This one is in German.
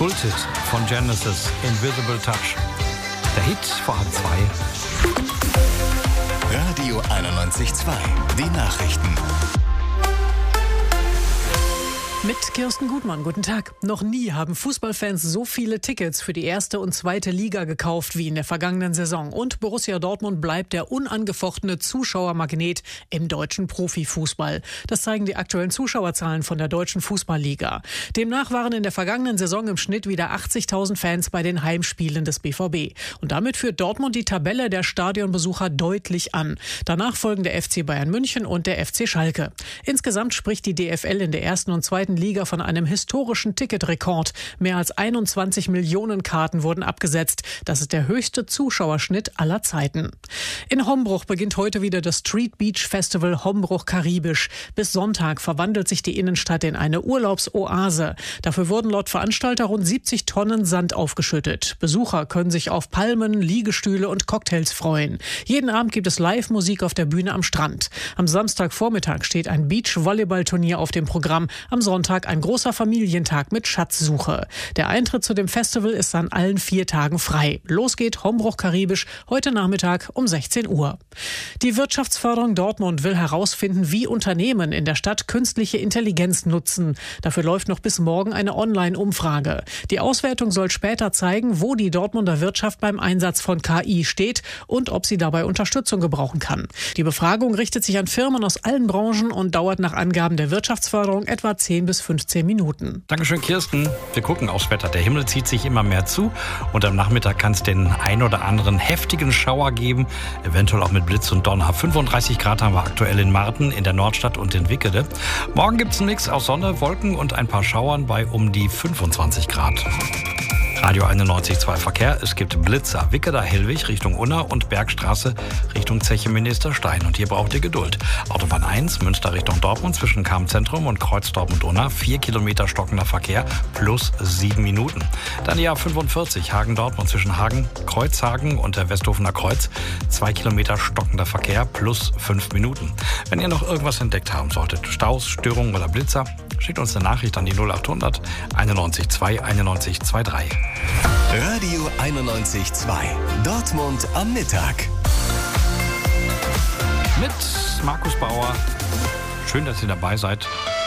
Kulthit von Genesis, Invisible Touch. Der Hit vor halb 2. Radio 91.2, die Nachrichten. Mit Kirsten Gutmann, guten Tag. Noch nie haben Fußballfans so viele Tickets für die erste und zweite Liga gekauft wie in der vergangenen Saison. Und Borussia Dortmund bleibt der unangefochtene Zuschauermagnet im deutschen Profifußball. Das zeigen die aktuellen Zuschauerzahlen von der Deutschen Fußballliga. Demnach waren in der vergangenen Saison im Schnitt wieder 80.000 Fans bei den Heimspielen des BVB. Und damit führt Dortmund die Tabelle der Stadionbesucher deutlich an. Danach folgen der FC Bayern München und der FC Schalke. Insgesamt spricht die DFL in der ersten und zweiten Liga von einem historischen Ticketrekord. Mehr als 21 Millionen Karten wurden abgesetzt. Das ist der höchste Zuschauerschnitt aller Zeiten. In Hombruch beginnt heute wieder das Street Beach Festival Hombruch Karibisch. Bis Sonntag verwandelt sich die Innenstadt in eine Urlaubsoase. Dafür wurden laut Veranstalter rund 70 Tonnen Sand aufgeschüttet. Besucher können sich auf Palmen, Liegestühle und Cocktails freuen. Jeden Abend gibt es Live-Musik auf der Bühne am Strand. Am Samstagvormittag steht ein Beach-Volleyball-Turnier auf dem Programm. Am Sonntag ein großer Familientag mit Schatzsuche. Der Eintritt zu dem Festival ist an allen 4 Tagen frei. Los geht Hombruch Karibisch heute Nachmittag um 16 Uhr. Die Wirtschaftsförderung Dortmund will herausfinden, wie Unternehmen in der Stadt künstliche Intelligenz nutzen. Dafür läuft noch bis morgen eine Online-Umfrage. Die Auswertung soll später zeigen, wo die Dortmunder Wirtschaft beim Einsatz von KI steht und ob sie dabei Unterstützung gebrauchen kann. Die Befragung richtet sich an Firmen aus allen Branchen und dauert nach Angaben der Wirtschaftsförderung etwa 10 bis 15 Minuten. Dankeschön, Kirsten. Wir gucken aufs Wetter. Der Himmel zieht sich immer mehr zu und am Nachmittag kann es den ein oder anderen heftigen Schauer geben, eventuell auch mit Blitz und Donner. 35 Grad haben wir aktuell in Marten, in der Nordstadt und in Wickede. Morgen gibt es einen Mix aus Sonne, Wolken und ein paar Schauern bei um die 25 Grad. Radio 91.2 Verkehr. Es gibt Blitzer. Wickeder, Hellwig Richtung Unna und Bergstraße Richtung Zeche Ministerstein. Und hier braucht ihr Geduld. Autobahn 1, Münster Richtung Dortmund zwischen Kamm-Zentrum und Kreuz Dortmund-Unna. 4 Kilometer stockender Verkehr plus 7 Minuten. Dann die A45 Hagen-Dortmund zwischen Hagen, Kreuzhagen und der Westhofener Kreuz. 2 Kilometer stockender Verkehr plus 5 Minuten. Wenn ihr noch irgendwas entdeckt haben solltet, Staus, Störungen oder Blitzer, schickt uns eine Nachricht an die 0800 91 2 91 23. Radio 91.2, Dortmund am Mittag. Mit Markus Bauer. Schön, dass ihr dabei seid.